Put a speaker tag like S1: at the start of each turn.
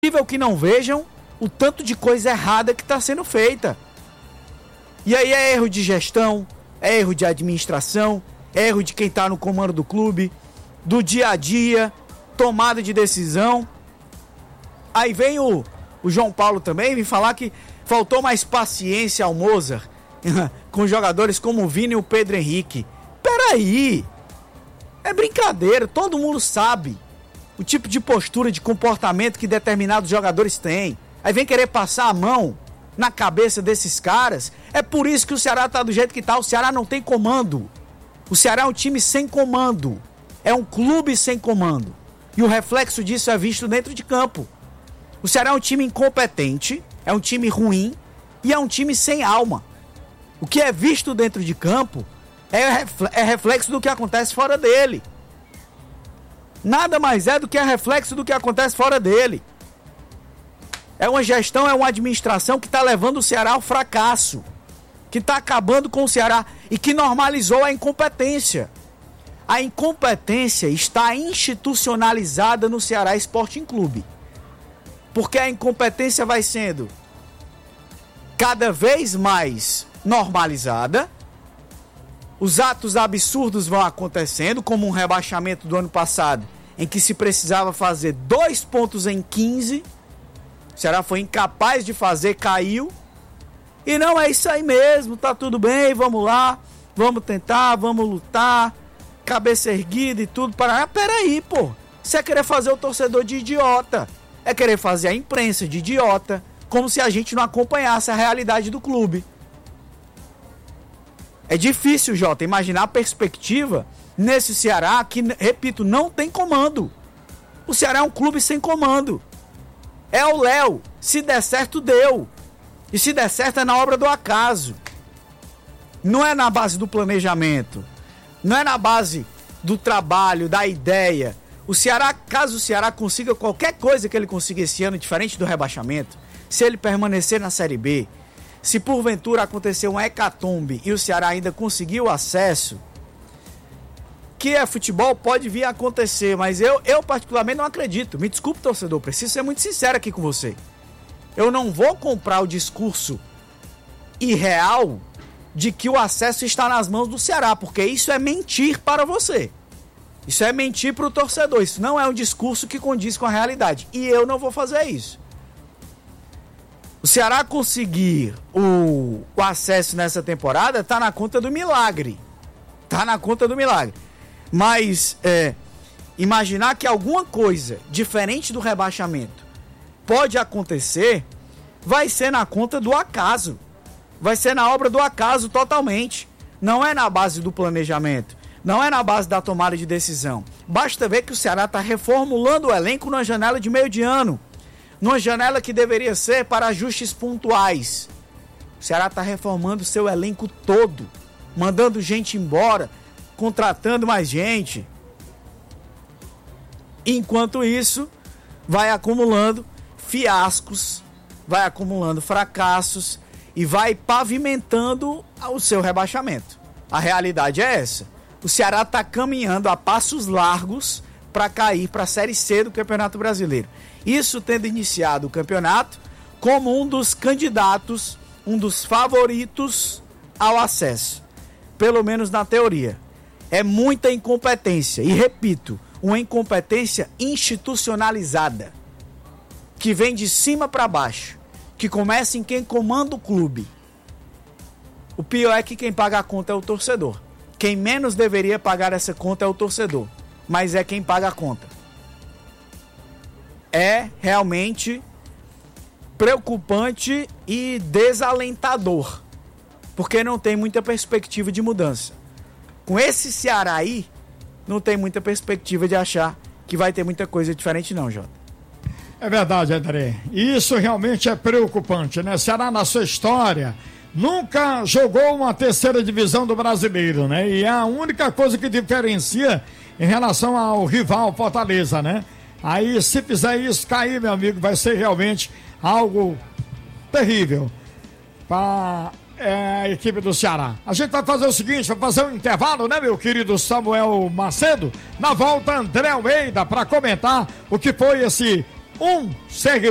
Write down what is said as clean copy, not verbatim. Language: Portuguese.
S1: possível que não vejam o tanto de coisa errada que está sendo feita. E aí é erro de gestão, é erro de administração, é erro de quem está no comando do clube, do dia a dia, tomada de decisão. Aí vem o João Paulo também, vem falar que faltou mais paciência ao Mozart com jogadores como o Vini e o Pedro Henrique. Peraí, é brincadeira, todo mundo sabe o tipo de postura, de comportamento que determinados jogadores têm. Aí vem querer passar a mão na cabeça desses caras. É por isso que o Ceará tá do jeito que tá. O Ceará não tem comando. O Ceará é um time sem comando. É um clube sem comando. E o reflexo disso é visto dentro de campo. O Ceará é um time incompetente, é um time ruim e é um time sem alma. O que é visto dentro de campo é reflexo do que acontece fora dele. Nada mais é do que reflexo do que acontece fora dele. É uma gestão, é uma administração que está levando o Ceará ao fracasso, que está acabando com o Ceará e que normalizou a incompetência. A incompetência está institucionalizada no Ceará Sporting Clube, porque a incompetência vai sendo cada vez mais normalizada, os atos absurdos vão acontecendo, como um rebaixamento do ano passado, em que se precisava fazer 2 pontos em 15, o Ceará foi incapaz de fazer, caiu. E não, é isso aí mesmo, tá tudo bem, vamos lá, vamos tentar, vamos lutar, cabeça erguida e tudo. Peraí, pô, isso é querer fazer o torcedor de idiota, é querer fazer a imprensa de idiota, como se a gente não acompanhasse a realidade do clube. É difícil, Jota, imaginar a perspectiva nesse Ceará que, repito, não tem comando. O Ceará é um clube sem comando. É o Léo. Se der certo, deu. E se der certo, é na obra do acaso. Não é na base do planejamento. Não é na base do trabalho, da ideia. O Ceará, caso o Ceará consiga qualquer coisa que ele consiga esse ano, diferente do rebaixamento, se ele permanecer na Série B, se porventura acontecer uma hecatombe e o Ceará ainda conseguir o acesso, que é futebol, pode vir a acontecer, mas eu particularmente não acredito. Me desculpe, torcedor, preciso ser muito sincero aqui com você. Eu não vou comprar o discurso irreal de que o acesso está nas mãos do Ceará, porque isso é mentir para você. Isso é mentir para o torcedor. Isso não é um discurso que condiz com a realidade. E eu não vou fazer isso. O Ceará conseguir o acesso nessa temporada está na conta do milagre. Está na conta do milagre. Mas imaginar que alguma coisa diferente do rebaixamento pode acontecer, vai ser na conta do acaso. Vai ser na obra do acaso totalmente. Não é na base do planejamento. Não é na base da tomada de decisão. Basta ver que o Ceará está reformulando o elenco numa janela de meio de ano. Numa janela que deveria ser para ajustes pontuais. O Ceará está reformando seu elenco todo. Mandando gente embora. Contratando mais gente. Enquanto isso, vai acumulando fiascos. Vai acumulando fracassos. E vai pavimentando o seu rebaixamento. A realidade é essa. O Ceará está caminhando a passos largos para cair para a Série C do Campeonato Brasileiro. Isso tendo iniciado o campeonato como um dos candidatos, um dos favoritos ao acesso. Pelo menos na teoria. É muita incompetência. E repito, uma incompetência institucionalizada. Que vem de cima para baixo. Que começa em quem comanda o clube. O pior é que quem paga a conta é o torcedor. Quem menos deveria pagar essa conta é o torcedor. Mas é quem paga a conta. É realmente preocupante e desalentador. Porque não tem muita perspectiva de mudança. Com esse Ceará aí, não tem muita perspectiva de achar que vai ter muita coisa diferente não, Jota.
S2: É verdade, André. Isso realmente é preocupante, né? Ceará, na sua história, nunca jogou uma terceira divisão do brasileiro, né? E é a única coisa que diferencia em relação ao rival Fortaleza, né? Aí, se fizer isso cair, meu amigo, vai ser realmente algo terrível para a equipe do Ceará. A gente vai fazer o seguinte, vai fazer um intervalo, né, meu querido Samuel Macedo? Na volta, André Almeida para comentar o que foi esse segmento